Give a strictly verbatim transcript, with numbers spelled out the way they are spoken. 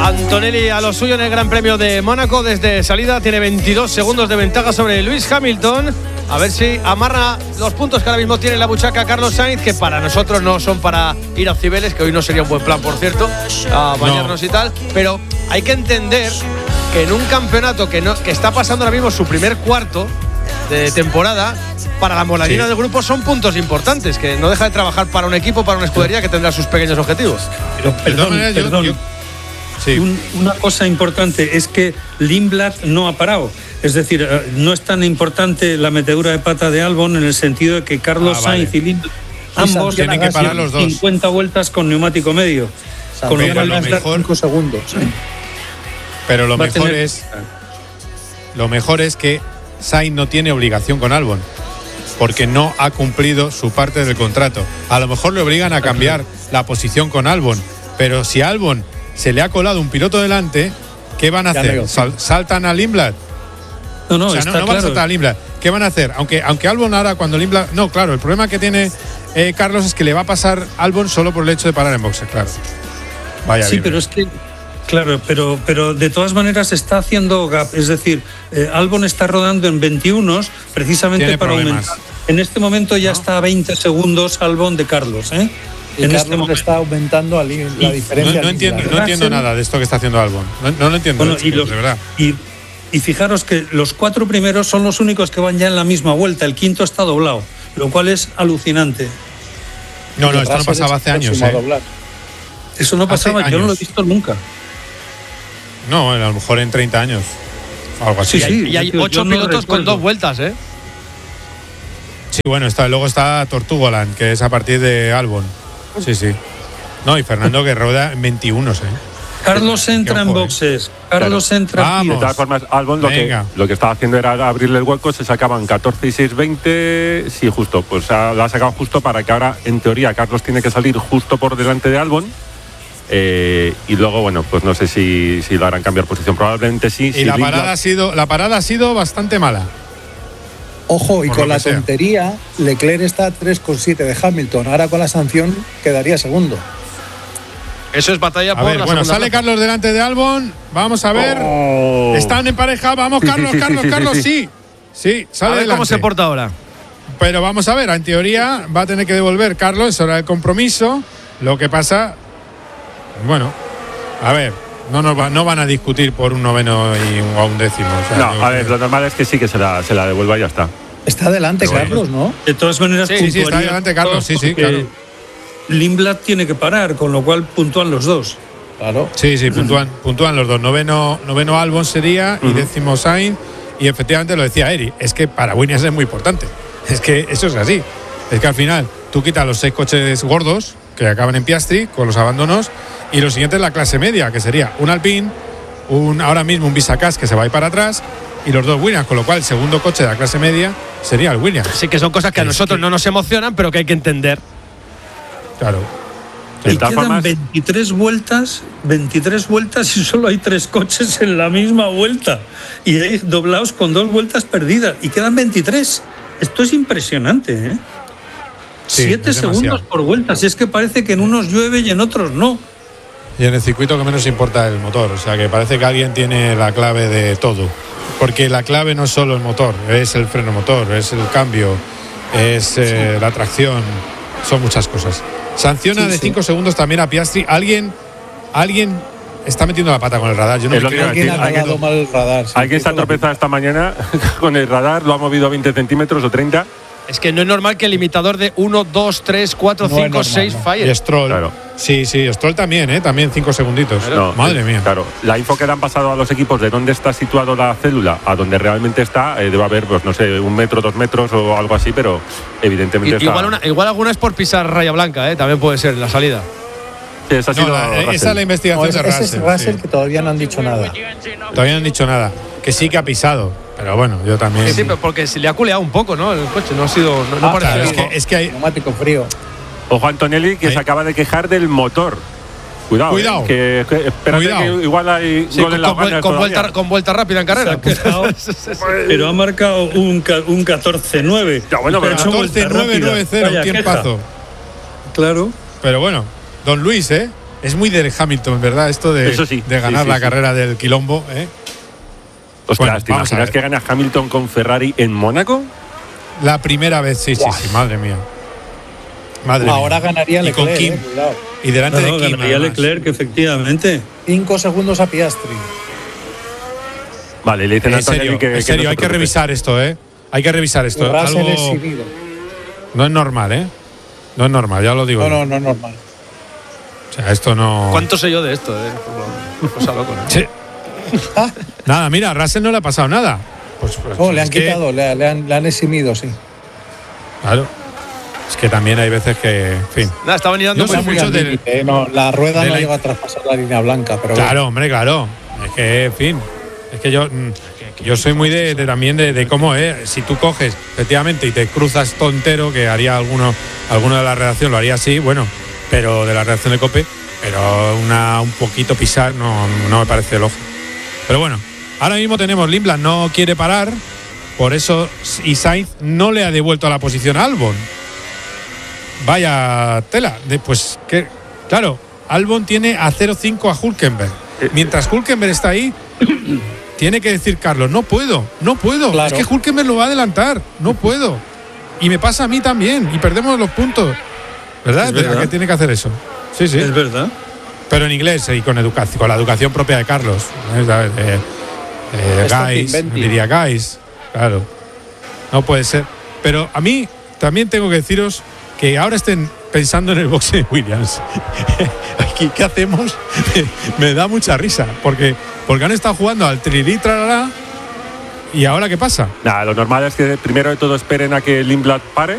Antonelli a lo suyo en el Gran Premio de Mónaco. Desde salida tiene veintidós segundos de ventaja sobre Lewis Hamilton. A ver si amarra los puntos que ahora mismo tiene en la buchaca Carlos Sainz, que para nosotros no son para ir a Cibeles, que hoy no sería un buen plan, por cierto, a bañarnos no. y tal. Pero hay que entender que en un campeonato que, no, que está pasando ahora mismo su primer cuarto de temporada, para la moladina sí. del grupo son puntos importantes, que no deja de trabajar para un equipo, para una escudería que tendrá sus pequeños objetivos. Pero, perdón, perdón. perdón. Yo, sí. Un, una cosa importante es que Lindblad no ha parado. Es decir, no es tan importante la metedura de pata de Albon en el sentido de que Carlos ah, vale. Sainz y Lindblad ambos tienen que parar los dos. cincuenta vueltas con neumático medio. O sea, con lo mejor cinco segundos. ¿Sí? Pero lo Va mejor tener... es lo mejor es que Sainz no tiene obligación con Albon, porque no ha cumplido su parte del contrato. A lo mejor le obligan a cambiar la posición con Albon, pero si a Albon se le ha colado un piloto delante, ¿qué van a hacer? ¿Sal, ¿Saltan a Lindblad? No, no, o sea, está no, no claro. van a saltar a Lindblad. ¿Qué van a hacer? Aunque, aunque Albon ahora cuando Lindblad… No, claro, el problema que tiene eh, Carlos es que le va a pasar Albon solo por el hecho de parar en boxes, claro. Vaya sí, libre. Pero es que… Claro, pero, pero de todas maneras está haciendo gap. Es decir, eh, Albon está rodando en veintiuno precisamente tiene para problemas. aumentar. En este momento ya ¿no? está a veinte segundos Albon de Carlos, ¿eh? Y en Carlos este momento está aumentando la, la diferencia. No, no entiendo, no entiendo nada de esto que está haciendo Albon. No, no lo entiendo, bueno, de, y los, de verdad. Y, y fijaros que los cuatro primeros son los únicos que van ya en la misma vuelta. El quinto está doblado, lo cual es alucinante. No, no, esto no pasaba hace años. ¿eh? Eso no pasaba, yo no lo he visto nunca. No, a lo mejor en treinta años. Algo así. Sí, sí, y hay ocho pilotos con dos vueltas, ¿eh? Sí, bueno, está, luego está Tortugoland, que es a partir de Albon. Sí, sí. No, y Fernando que rueda en veintiuno, ¿eh? Carlos entra en boxes. Carlos claro. entra. Vamos. De todas formas, Albon lo que, lo que estaba haciendo era abrirle el hueco, se sacaban catorce y seis, veinte. Sí, justo. Pues lo ha sacado justo para que ahora, en teoría, Carlos tiene que salir justo por delante de Albon. Eh, y luego, bueno, pues no sé si, si lo harán cambiar posición. Probablemente sí. Y si la, Lindblad... parada ha sido, la parada ha sido bastante mala. Ojo, y con la tontería, Leclerc está a tres coma siete de Hamilton. Ahora con la sanción quedaría segundo. Eso es batalla a por ver, la bueno, sale plaza. Carlos delante de Albon. Vamos a ver. Oh. Están en pareja. Vamos, sí, Carlos, sí, Carlos, sí, Carlos, sí. sí. Sí, sale a ver delante. cómo se porta ahora. Pero vamos a ver, en teoría va a tener que devolver Carlos, es hora del compromiso. Lo que pasa, bueno, a ver, no, nos va, no van a discutir por un noveno y un, o un décimo. O sea, no, a ver, lo normal es que sí que se la, se la devuelva y ya está. Está delante Pero Carlos, ¿no? De todas maneras, sí, sí, está delante Carlos, sí, sí, claro. Lindblad tiene que parar, con lo cual puntúan los dos. Claro. Sí, sí, puntúan, puntúan los dos. Noveno, noveno Albon sería y uh-huh. décimo Sainz. Y efectivamente lo decía Eri, es que para Williams es muy importante. Es que eso es así. Es que al final tú quitas los seis coches gordos que acaban en Piastri con los abandonos y lo siguiente es la clase media, que sería un Alpine, un, ahora mismo un Visacas que se va a ir para atrás y los dos Williams, con lo cual el segundo coche de la clase media sería el Williams. Sí, que son cosas que a nosotros que... no nos emocionan, pero que hay que entender. Claro. Y quedan formas... veintitrés vueltas, veintitrés vueltas y solo hay tres coches en la misma vuelta. Y hay doblados con dos vueltas perdidas. Y quedan veintitrés. Esto es impresionante, ¿eh? Sí, Siete segundos por vuelta. Si es que parece que en unos llueve y en otros no. Y en el circuito que menos importa el motor. O sea, que parece que alguien tiene la clave de todo. Porque la clave no es solo el motor, es el freno motor, es el cambio, es eh, la tracción. Son muchas cosas. Sanciona sí, de cinco sí. segundos también a Piastri. Alguien, alguien está metiendo la pata con el radar. Yo no me creo. Alguien ha cagado mal el radar. Sí, alguien se ha tropezado esta mañana con el radar, lo ha movido a veinte centímetros o treinta. Es que no es normal que el limitador de uno, dos, tres, cuatro, cinco, seis falle. Y Stroll. Claro. Sí, sí, Stroll también, ¿eh? También cinco segunditos. No, Madre mía. Claro, la info que le han pasado a los equipos de dónde está situado la célula a donde realmente está, eh, debe haber, pues no sé, un metro, dos metros o algo así, pero evidentemente y, está… Igual, una, igual alguna es por pisar raya blanca, ¿eh? También puede ser en la salida. Sí, esa, ha sido no, la, esa es la investigación no, de Russell. Ese es Russell, sí. Que todavía no han dicho nada. Todavía no han dicho nada. Que sí que ha pisado. Pero bueno, yo también. Sí, sí, pero porque se le ha culeado un poco, ¿no? El coche no ha sido. No, no ah, parece claro, es, que, es que hay. Neumático frío. Ojo, Antonelli, que ¿Ahí? se acaba de quejar del motor. Cuidado. Cuidado. Eh, que, que, espérate Cuidado. Que igual hay sí, con, con, con, vuelta, con vuelta rápida en carrera. Pero ha marcado un, un catorce nueve. Ya, bueno, pero catorce nueve nueve cero, un tiempazo. Claro. Pero bueno, don Luis, ¿eh? es muy del Hamilton, ¿verdad? Esto de, Eso sí, de ganar sí, sí, la sí. carrera del quilombo, ¿eh? Ostras, Bueno, ¿te imaginas que gana Hamilton con Ferrari en Mónaco? La primera vez, sí, sí, sí, madre mía. Madre Ahora mía. ganaría Y con Leclerc, Kim. eh, cuidado. Y delante No, no, de Kim. ganaría además. Leclerc, efectivamente. Cinco segundos a Piastri. Vale, le dicen a En serio, Antonelli que, en que serio no se hay que preocupe. revisar esto, ¿eh? Hay que revisar esto. Russell Algo exhibido. no es normal, ¿eh? No es normal, ya lo digo. No, yo. no, no es normal. O sea, esto no. ¿Cuánto sé yo de esto? Eh? Cosa loco, ¿no? Sí. Nada, mira, a Russell no le ha pasado nada. Pues, pues, Oh, le han es que- quitado, le, le han, le han eximido, sí. Claro. Es que también hay veces que. En fin. Nada, estaban mirando Yo muy soy Muy mucho al del- límite, eh, no, la rueda de no la- llega a traspasar la línea blanca, pero Claro, bueno. hombre, claro. Es que, en fin. Es que yo, mm, yo soy muy de, de también de, de cómo, ¿eh? Si tú coges, efectivamente, y te cruzas tontero, que haría alguno, alguno de la redacción lo haría así, bueno, pero de la redacción de COPE, pero una, un poquito pisar no, no me parece lógico. Pero bueno, ahora mismo tenemos Lindblad, no quiere parar, por eso, y Sainz no le ha devuelto a la posición a Albon. Vaya tela. De, pues que, claro, Albon tiene a cero cinco a Hülkenberg. Mientras Hülkenberg está ahí, tiene que decir Carlos, no puedo, no puedo. Claro. Es que Hülkenberg lo va a adelantar, no puedo. Y me pasa a mí también, y perdemos los puntos. ¿Verdad? Es verdad. ¿A qué tiene que hacer eso? Sí, sí. Es verdad. Pero en inglés y con educación, con la educación propia de Carlos. ¿Eh? ¿Sabes? Eh, eh, Esto guys, te inventi. diría guys. Claro. No puede ser. Pero a mí también tengo que deciros que ahora estén pensando en el boxe de Williams. Aquí, ¿qué hacemos? Me, me da mucha risa. Porque, porque han estado jugando al trilí, tralala. ¿Y ahora qué pasa? Nada, lo normal es que primero de todo esperen a que Lindblad pare